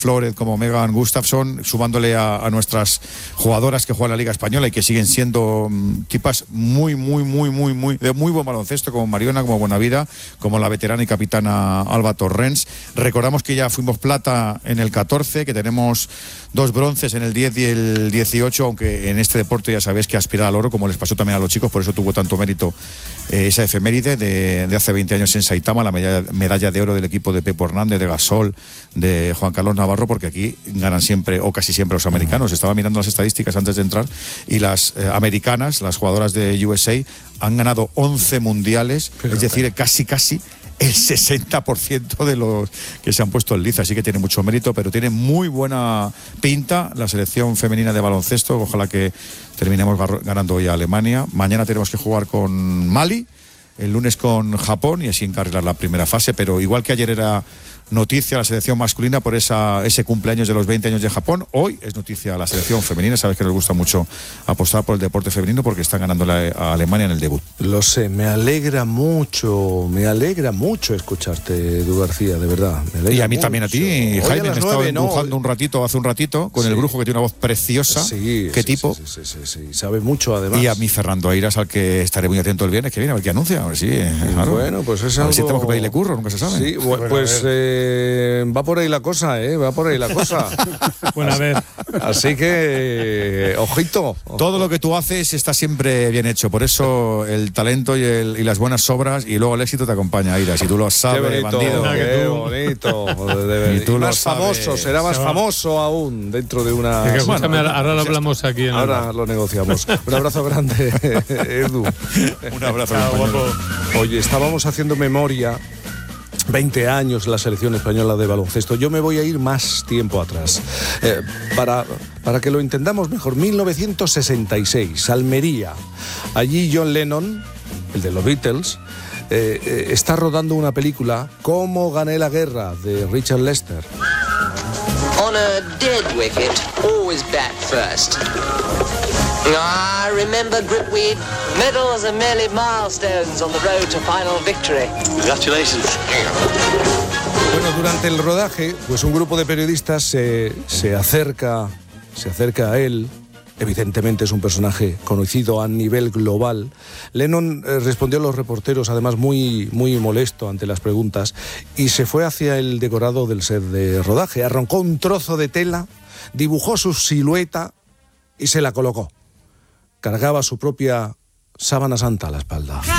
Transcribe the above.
Flórez, como Megan Gustafsson, sumándole a nuestras jugadoras que juegan en la Liga Española y que siguen siendo tipas muy de muy buen baloncesto, como Mariona, como Buenavida, como la veterana y capitana Alba Torrens. Recordamos que ya fuimos plata en el 14, que tenemos 2 bronces en el 10 y el 18, aunque en este deporte ya sabéis que aspirar al oro, como les pasó también a los chicos, por eso tuvo tanto mérito esa efeméride de hace 20 años en Saitama, la medalla de oro del equipo de Pepo Hernández, de Gasol, de Juan Carlos Navarro, porque aquí ganan siempre, o casi siempre, los americanos. Estaba mirando las estadísticas antes de entrar y las americanas, las jugadoras de USA, han ganado 11 mundiales, es decir, casi el 60% de los que se han puesto en liza, así que tiene mucho mérito, pero tiene muy buena pinta la selección femenina de baloncesto. Ojalá que terminemos ganando hoy a Alemania. Mañana tenemos que jugar con Mali, el lunes con Japón y así encarrilar la primera fase, pero igual que ayer era noticia la selección masculina por ese cumpleaños de los 20 años de Japón, hoy es noticia la selección femenina. Sabes que nos gusta mucho apostar por el deporte femenino porque están ganando a Alemania en el debut. Lo sé, me alegra mucho escucharte, Edu García, de verdad. Y a mí también, a ti, Jaime, me estaba dibujando hace un ratito con el Brujo, que tiene una voz preciosa. ¿Qué tipo? Sí, sabe mucho además. Y a mi Fernando Airas, al que estaré muy atento el viernes que viene, a ver qué anuncia. A ver si, claro. Bueno, pues es a ver algo... si tenemos que pedirle curro, nunca se sabe. Sí, pues va por ahí la cosa, va por ahí la cosa. Bueno, a ver. Así que, ojito. Todo lo que tú haces está siempre bien hecho, por eso el talento y las buenas obras y luego el éxito te acompaña, Airas, y tú lo sabes, qué bonito, bandido. Qué bonito. Y tú más lo famoso, sabes. será más famoso aún dentro de una... Escúchame, ahora lo hablamos aquí. Ahora lo negociamos. Un abrazo grande, Edu. Un abrazo, guapo. Oye, estábamos haciendo memoria. 20 años la selección española de baloncesto. Yo me voy a ir más tiempo atrás. Para que lo entendamos mejor, 1966, Almería. Allí John Lennon, el de los Beatles, está rodando una película, Cómo gané la guerra, de Richard Lester. On a dead wicket, always bat first. I remember Gripweed. Medals are merely milestones on the road to final victory. Congratulations. Bueno, durante el rodaje, pues un grupo de periodistas se acerca a él. Evidentemente es un personaje conocido a nivel global. Lennon respondió a los reporteros, además muy molesto ante las preguntas, y se fue hacia el decorado del set de rodaje. Arrancó un trozo de tela, dibujó su silueta y se la colocó. Cargaba su propia sábana santa a la espalda.